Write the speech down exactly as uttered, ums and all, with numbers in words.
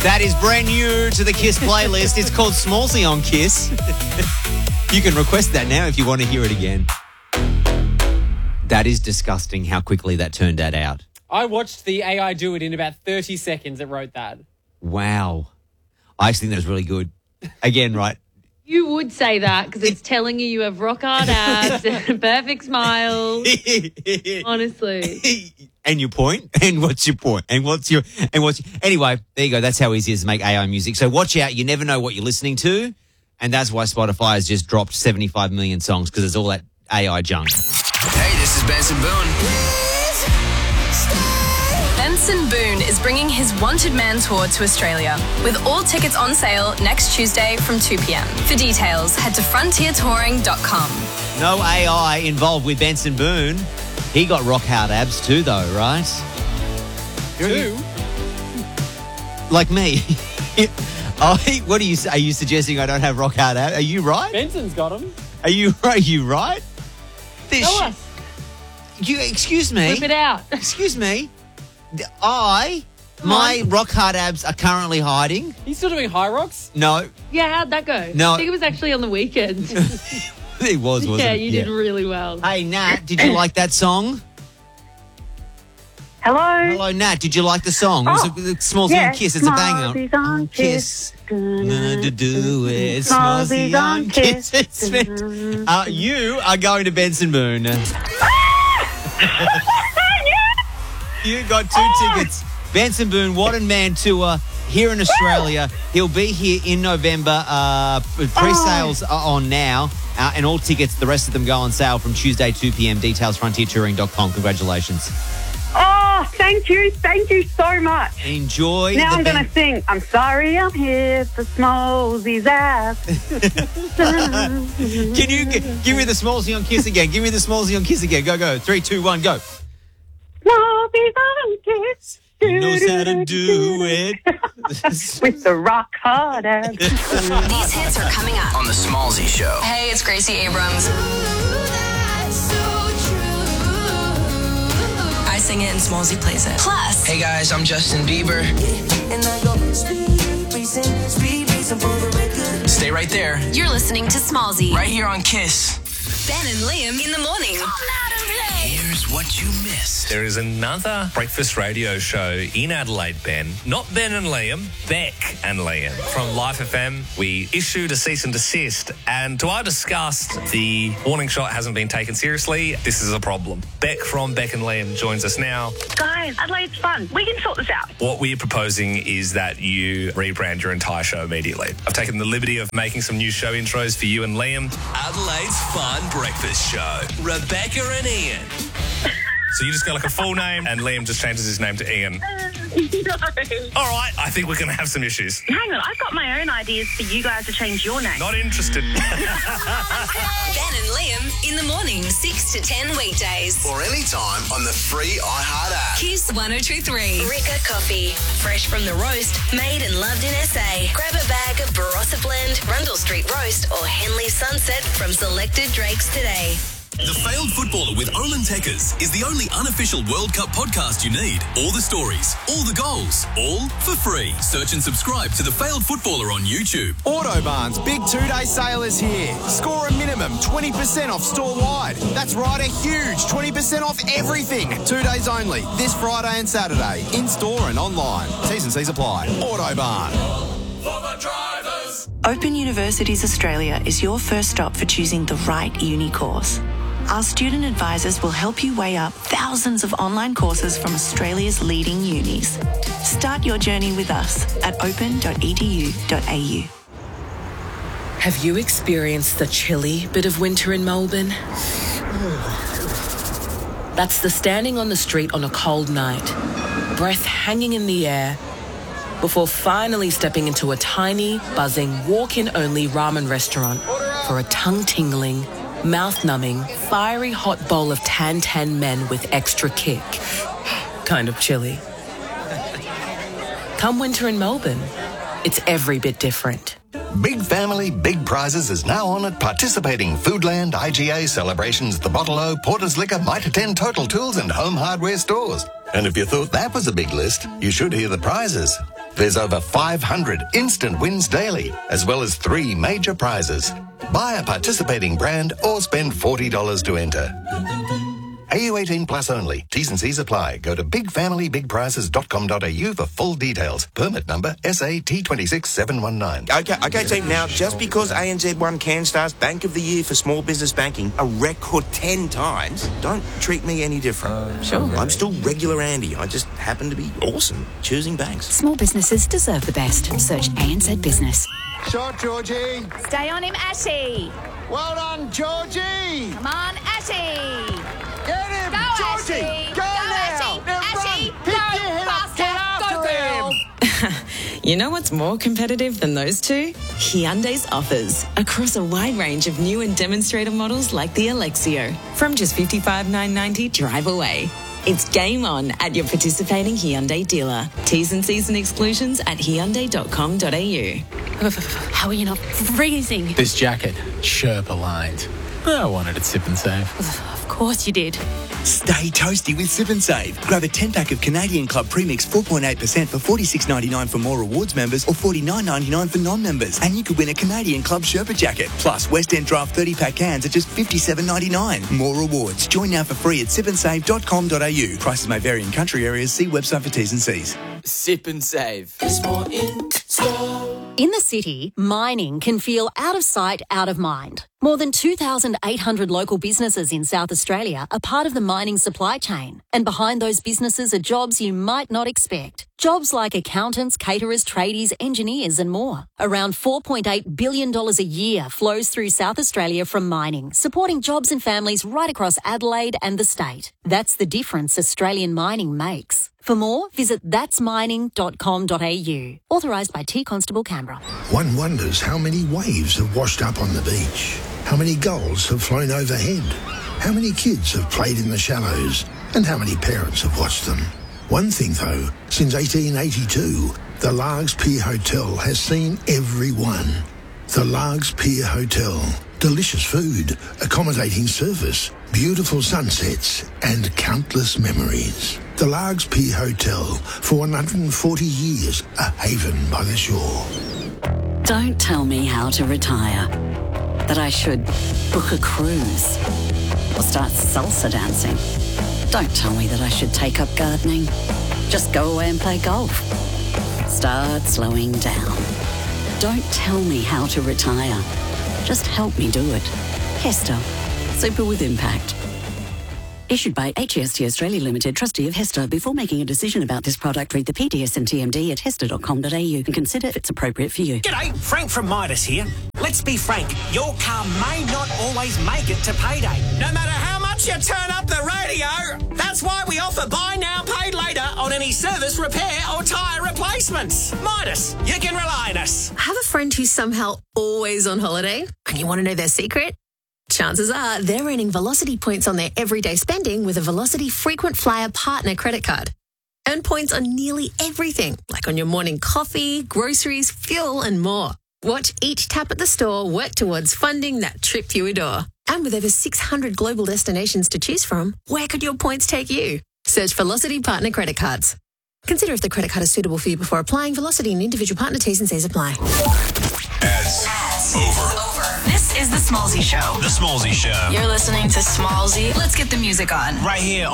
That is brand new to the Kiss playlist. It's called Smallsy on Kiss. You can request that now if you want to hear it again. That is disgusting how quickly that turned that out. I watched the A I do it in about thirty seconds. It wrote that. Wow. I actually think that was really good. Again, right? You would say that because it's telling you you have rock hard abs and a perfect smile. Honestly. And your point? And what's your point? And what's your and what's anyway, there you go. That's how easy it is to make A I music. So watch out, you never know what you're listening to. And that's why Spotify has just dropped seventy-five million songs, because it's all that A I junk. Hey, this is Benson Boone. Benson Boone is bringing his Wanted Man tour to Australia, with all tickets on sale next Tuesday from two p.m. For details, head to frontier touring dot com. No A I involved with Benson Boone. He got rock hard abs too, though, right? Two? Like me. Oh, what are you? Are you suggesting I don't have rock hard abs? Are you right? Benson's got them. Are you? Are you right? This Tell sh- us. You excuse me. Whip it out. Excuse me. I my rock hard abs are currently hiding. He's still doing high rocks? No, Yeah, how'd that go? No. I think it was actually on the weekend. it was. Wasn't yeah, it? you did really well. Hey Nat, did you like that song? Hello. Hello Nat, did you like the song? Oh, it was a, a Smallsy yeah, on Kiss. It's a banger. Smallsy's on Kiss. Kiss. Gonna do it. Smallsy's Smallsy on on Kiss. Kiss. It's- uh, you are going to Benson Boone. You got two Oh. tickets. Benson Boone, Wadden Man Tour here in Australia. He'll be here in November. Uh, pre-sales are on now. Uh, and all tickets, the rest of them go on sale from Tuesday, two p.m. Details, frontier touring dot com. Congratulations. Oh, thank you. Thank you so much. Enjoy. Now the I'm ben- going to sing, I'm sorry I'm here for Smallsy's ass. Can you g- give me the Smallsy on Kiss again? Give me the Smallsy on Kiss again. Go, go. Three, two, one, go. Smallsy's on Kiss. He knows how to do it. With the rock hard abs. These hits are coming up. On The Smallsy Show. Hey, it's Gracie Abrams. I sing it and Smallsy plays it. Plus, Hey guys, I'm Justin Bieber. Stay right there. you're listening to Smallsy. Right here on Kiss. Ben and Liam in the morning. Here's what you missed. There is another breakfast radio show in Adelaide, Ben. Not Ben and Liam, Beck and Liam. From Life F M, we issued a cease and desist, and to our disgust, the warning shot hasn't been taken seriously. This is a problem. Beck from Beck and Liam joins us now. Guys, Adelaide's fun. We can sort this out. What we're proposing is that you rebrand your entire show immediately. I've taken the liberty of making some new show intros for you and Liam. Adelaide's Fun Breakfast Show. Rebecca and Ian. So you just got like a full name, and Liam just changes his name to Ian. No. All right, I think we're going to have some issues. Hang on, I've got my own ideas for you guys to change your name. Not interested. Ben and Liam in the morning, six to ten weekdays. Or anytime on the free iHeart app. Kiss one oh two three. Ricca Coffee. Fresh from the roast, made and loved in S A. Grab a bag of Barossa Blend, Rundle Street Roast, or Henley Sunset from selected Drakes today. The Failed Footballer with Olin Tekkers is the only unofficial World Cup podcast you need. All the stories, all the goals, all for free. Search and subscribe to The Failed Footballer on YouTube. Autobarn's big two-day sale is here. Score a minimum twenty percent off store-wide. That's right, a huge twenty percent off everything. Two days only, this Friday and Saturday, in-store and online. T's and C's apply. Autobarn. For the drivers. Open Universities Australia is your first stop for choosing the right uni course. Our student advisors will help you weigh up thousands of online courses from Australia's leading unis. Start your journey with us at open dot e d u dot a u. Have you experienced the chilly bit of winter in Melbourne? That's the standing on the street on a cold night, breath hanging in the air, before finally stepping into a tiny, buzzing, walk-in-only ramen restaurant for a tongue-tingling, mouth-numbing, fiery hot bowl of tan-tan men with extra kick. Kind of chilly. Come winter in Melbourne, it's every bit different. Big Family, Big Prizes is now on at participating Foodland, I G A, Celebrations, The Bottle-O, Porter's Liquor, Mitre ten, Total Tools and Home Hardware stores. And if you thought that was a big list, you should hear the prizes. There's over five hundred instant wins daily, as well as three major prizes. Buy a participating brand or spend forty dollars to enter. A U eighteen plus only. T's and C's apply. Go to big family big prizes dot com dot a u for full details. Permit number S A T two six seven one nine. Okay, okay, team. Now, just because A N Z won CanStar's Bank of the Year for Small Business Banking a record ten times, don't treat me any different. Uh, sure. I'm still regular Andy. I just happen to be awesome choosing banks. Small businesses deserve the best. Search A N Z Business. Shot, Georgie. Stay on him, Ashy. Well done, Georgie. Come on, Ashy. Get him, Go, Georgie. Ashy. Go, Go now. Ashy. Now Ashy. run. Pick Go your head up. faster. Get after Go, girl. him. You know what's more competitive than those two? Hyundai's offers across a wide range of new and demonstrator models like the Alexio. From just fifty-five thousand nine hundred ninety dollars drive away. It's game on at your participating Hyundai dealer. T's and C's and exclusions at hyundai dot com dot a u. How are you not freezing? This jacket, Sherpa lined. I wanted it Sip and Save. Of course you did. Stay toasty with Sip and Save. Grab a ten-pack of Canadian Club Premix four point eight percent for forty-six ninety-nine for More Rewards members or forty-nine ninety-nine for non-members. And you could win a Canadian Club Sherpa jacket. Plus, West End Draft thirty-pack cans at just fifty-seven ninety-nine. More rewards. Join now for free at sip and save dot com dot a u. Prices may vary in country areas. See website for T's and C's. Sip and Save. There's more in store. In the city, mining can feel out of sight, out of mind. More than two thousand eight hundred local businesses in South Australia are part of the mining supply chain. And behind those businesses are jobs you might not expect. Jobs like accountants, caterers, tradies, engineers and more. Around four point eight billion dollars a year flows through South Australia from mining, supporting jobs and families right across Adelaide and the state. That's the difference Australian mining makes. For more, visit that's mining dot com dot a u. Authorised by T Constable Canberra. One wonders how many waves have washed up on the beach, how many gulls have flown overhead, how many kids have played in the shallows, and how many parents have watched them. One thing though, since eighteen eighty-two, the Largs Pier Hotel has seen every one. The Largs Pier Hotel. Delicious food, accommodating service, beautiful sunsets, and countless memories. The Largs Pier Hotel, for one hundred forty years, a haven by the shore. Don't tell me how to retire. That I should book a cruise or start salsa dancing. Don't tell me that I should take up gardening. Just go away and play golf. Start slowing down. Don't tell me how to retire. Just help me do it. Hester. Super with impact. Issued by H E S T Australia Limited, trustee of Hester. Before making a decision about this product, read the P D S and T M D at hester dot com dot a u and consider if it's appropriate for you. G'day, Frank from Midas here. Let's be frank, your car may not always make it to payday. No matter how much you turn up the radio, that's why we offer buy now, pay later on any service, repair or tyre replacements. Midas, you can rely on us. Have a friend who's somehow always on holiday and you want to know their secret? Chances are they're earning Velocity points on their everyday spending with a Velocity Frequent Flyer Partner credit card. Earn points on nearly everything, like on your morning coffee, groceries, fuel and more. Watch each tap at the store work towards funding that trip you adore. And with over six hundred global destinations to choose from, where could your points take you? Search Velocity Partner credit cards. Consider if the credit card is suitable for you before applying. Velocity and individual partner T's and C's apply. Ads. Ads. Over. Over. This is The Smallsy Show. The Smallsy Show. You're listening to Smallsy. Let's get the music on. Right here